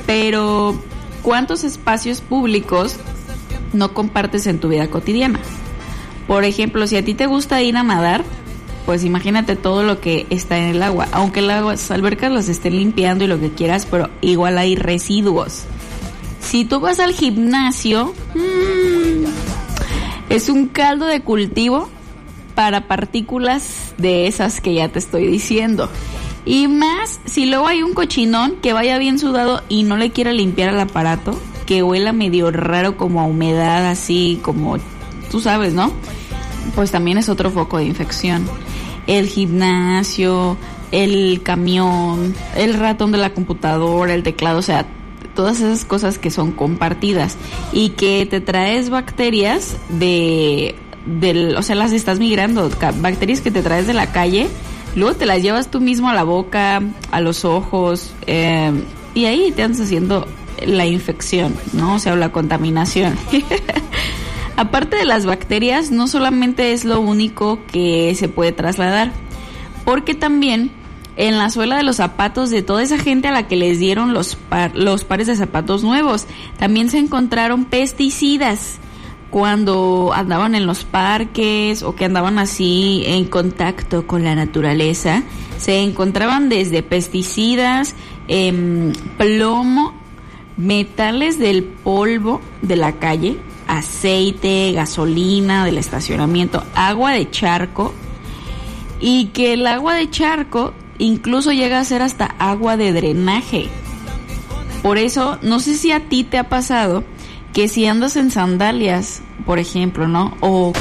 Pero, ¿cuántos espacios públicos no compartes en tu vida cotidiana? Por ejemplo, si a ti te gusta ir a nadar, pues imagínate todo lo que está en el agua. Aunque las albercas las estén limpiando y lo que quieras, pero igual hay residuos. Si tú vas al gimnasio, es un caldo de cultivo para partículas de esas que ya te estoy diciendo. Y más, si luego hay un cochinón que vaya bien sudado y no le quiera limpiar el aparato, que huela medio raro como a humedad, así como tú sabes, ¿no? Pues también es otro foco de infección. El gimnasio, el camión, el ratón de la computadora, el teclado, o sea, todas esas cosas que son compartidas y que te traes bacterias o sea, las estás migrando, bacterias que te traes de la calle, luego te las llevas tú mismo a la boca, a los ojos, y ahí te andas haciendo la infección, ¿no? O sea, la contaminación. Aparte de las bacterias, no solamente es lo único que se puede trasladar, porque también en la suela de los zapatos de toda esa gente a la que les dieron los pares de zapatos nuevos, también se encontraron pesticidas cuando andaban en los parques o que andaban así en contacto con la naturaleza. Se encontraban desde pesticidas, plomo, metales del polvo de la calle, aceite, gasolina del estacionamiento, agua de charco, y que el agua de charco incluso llega a ser hasta agua de drenaje. Por eso, no sé si a ti te ha pasado que si andas en sandalias, por ejemplo, ¿no? O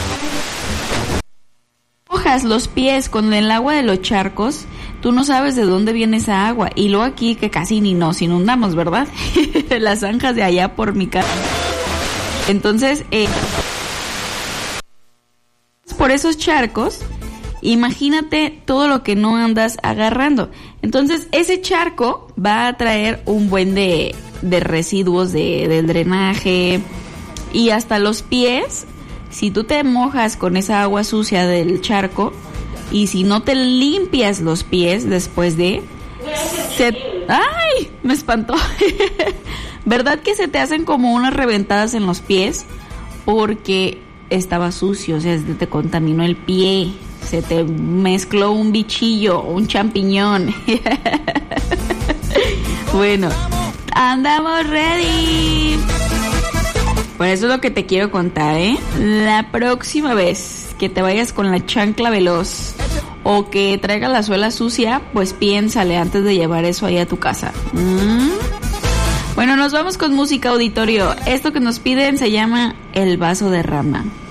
mojas los pies con el agua de los charcos, tú no sabes de dónde viene esa agua. Y luego aquí que casi ni nos inundamos, ¿verdad? Las zanjas de allá por mi casa. Entonces, por esos charcos, imagínate todo lo que no andas agarrando. Entonces, ese charco va a traer un buen de residuos del drenaje, y hasta los pies. Si tú te mojas con esa agua sucia del charco y si no te limpias los pies después de... ¡Ay! Me espantó. ¿Verdad que se te hacen como unas reventadas en los pies? Porque estaba sucio, o sea, te contaminó el pie, se te mezcló un bichillo, un champiñón. Bueno, andamos ready. Pues eso es lo que te quiero contar, ¿eh? La próxima vez que te vayas con la chancla veloz o que traigas la suela sucia, pues piénsale antes de llevar eso ahí a tu casa. Bueno, nos vamos con música, auditorio. Esto que nos piden se llama El vaso de rama.